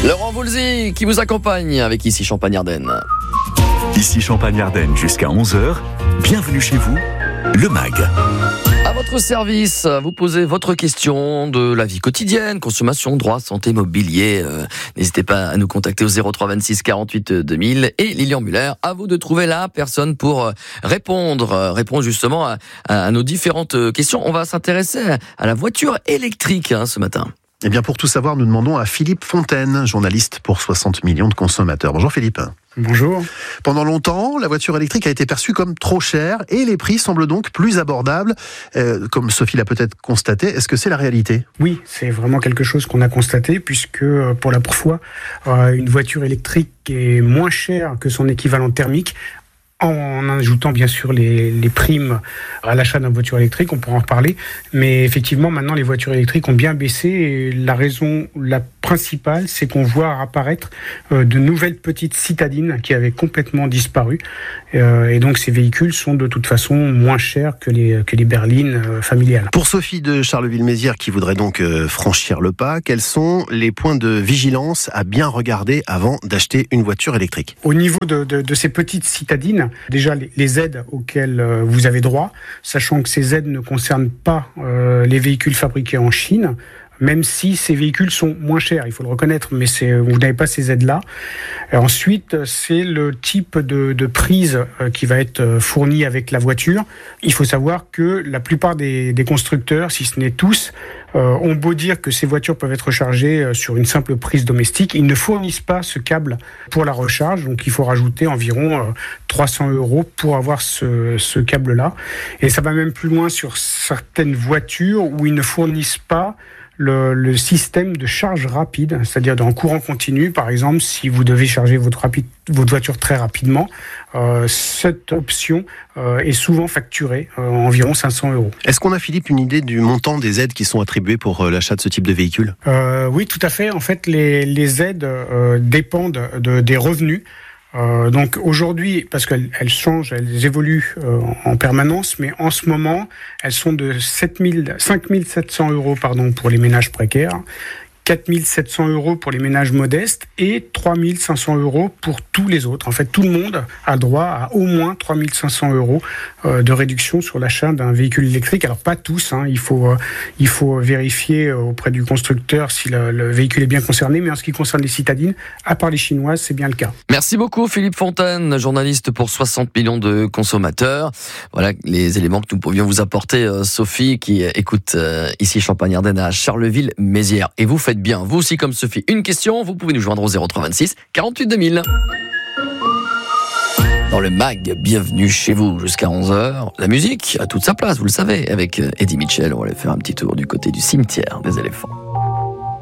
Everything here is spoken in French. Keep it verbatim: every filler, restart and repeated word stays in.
Laurent Voulzy qui vous accompagne avec Ici Champagne-Ardenne. Ici Champagne-Ardenne jusqu'à onze heures. Bienvenue chez vous, le M A G. À votre service, vous posez votre question de la vie quotidienne, consommation, droit, santé, mobilier. Euh, n'hésitez pas à nous contacter au zéro trois vingt-six quarante-huit deux mille. Et Lilian Muller, à vous de trouver la personne pour répondre, euh, répondre justement à, à nos différentes questions. On va s'intéresser à la voiture électrique hein, ce matin. Eh bien, pour tout savoir, nous demandons à Philippe Fontaine, journaliste pour soixante millions de consommateurs. Bonjour Philippe. Bonjour. Pendant longtemps, la voiture électrique a été perçue comme trop chère et les prix semblent donc plus abordables. Euh, comme Sophie l'a peut-être constaté, est-ce que c'est la réalité ? Oui, c'est vraiment quelque chose qu'on a constaté puisque pour la première fois, euh, une voiture électrique est moins chère que son équivalent thermique. En ajoutant bien sûr les, les primes à l'achat d'une voiture électrique, on pourra en reparler. Mais effectivement, maintenant, les voitures électriques ont bien baissé. Et la raison la principale, c'est qu'on voit apparaître euh, de nouvelles petites citadines qui avaient complètement disparu. Euh, et donc, ces véhicules sont de toute façon moins chers que les, que les berlines euh, familiales. Pour Sophie de Charleville-Mézières, qui voudrait donc euh, franchir le pas, quels sont les points de vigilance à bien regarder avant d'acheter une voiture électrique ? Au niveau de, de, de ces petites citadines, déjà, les aides auxquelles vous avez droit, sachant que ces aides ne concernent pas euh, les véhicules fabriqués en Chine, même si ces véhicules sont moins chers, il faut le reconnaître, mais c'est, vous n'avez pas ces aides-là. Et ensuite, c'est le type de, de prise euh, qui va être fourni avec la voiture. Il faut savoir que la plupart des, des constructeurs, si ce n'est tous, euh, ont beau dire que ces voitures peuvent être rechargées euh, sur une simple prise domestique, ils ne fournissent pas ce câble pour la recharge, donc il faut rajouter environ euh, trois cents euros pour avoir ce, ce câble-là. Et ça va même plus loin sur certaines voitures où ils ne fournissent pas Le, le système de charge rapide, c'est-à-dire en courant continu, par exemple, si vous devez charger votre, rapide, votre voiture très rapidement, euh, cette option euh, est souvent facturée euh, environ cinq cents euros. Est-ce qu'on a, Philippe, une idée du montant des aides qui sont attribuées pour euh, l'achat de ce type de véhicule ? euh, Oui, tout à fait. En fait, les, les aides euh, dépendent de, des revenus. Euh, donc aujourd'hui, parce qu'elles elles changent, elles évoluent euh, en permanence, mais en ce moment, elles sont de sept mille, cinq mille sept cents euros pardon, pour les ménages précaires, quatre mille sept cents euros pour les ménages modestes et trois mille cinq cents euros pour tous les autres. En fait, tout le monde a droit à au moins trois mille cinq cents euros euh, de réduction sur l'achat d'un véhicule électrique. Alors, pas tous, hein, il faut, euh, il faut vérifier auprès du constructeur si le, le véhicule est bien concerné, mais en ce qui concerne les citadines, à part les chinoises, c'est bien le cas. Merci beaucoup Philippe Fontaine, journaliste pour soixante millions de consommateurs. Voilà les éléments que nous pouvions vous apporter, euh, Sophie, qui écoute euh, ici Champagne-Ardenne à Charleville-Mézières. Et vous faites bien, vous aussi comme Sophie, une question, vous pouvez nous joindre au zéro trois vingt-six quarante-huit deux mille. Dans le M A G, bienvenue chez vous jusqu'à onze heures. La musique a toute sa place, vous le savez, avec Eddie Mitchell. On va aller faire un petit tour du côté du cimetière des éléphants.